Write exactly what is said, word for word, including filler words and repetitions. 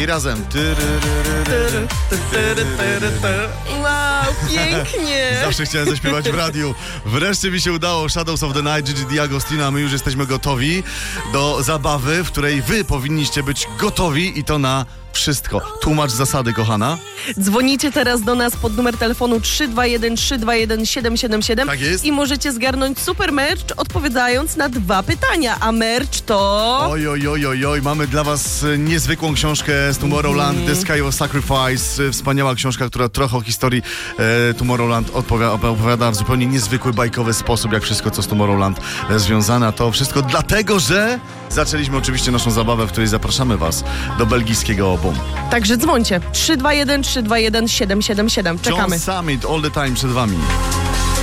I razem. Wow, pięknie. Zawsze chciałem zaśpiewać w radiu. Wreszcie mi się udało. Shadows of the Night, Gigi D'Agostino, a my już jesteśmy gotowi do zabawy, w której wy powinniście być gotowi i to na wszystko. Tłumacz zasady, kochana. Dzwonicie teraz do nas pod numer telefonu trzy dwa jeden trzy dwa jeden siedem siedem siedem Tak jest. i możecie zgarnąć super merch, odpowiadając na dwa pytania. A merch to... Oj, oj, oj, oj, oj. Mamy dla was e, niezwykłą książkę z Tomorrowland, mm. The Sky of Sacrifice. E, Wspaniała książka, która trochę o historii e, Tomorrowland odpowiada, opowiada w zupełnie niezwykły, bajkowy sposób, jak wszystko, co z Tomorrowland e, związane. A to wszystko dlatego, że zaczęliśmy oczywiście naszą zabawę, w której zapraszamy was do belgijskiego obu. Także dzwońcie. trzy dwa jeden trzy dwa jeden siedem siedem siedem. Czekamy. John Summit, all the time przed wami.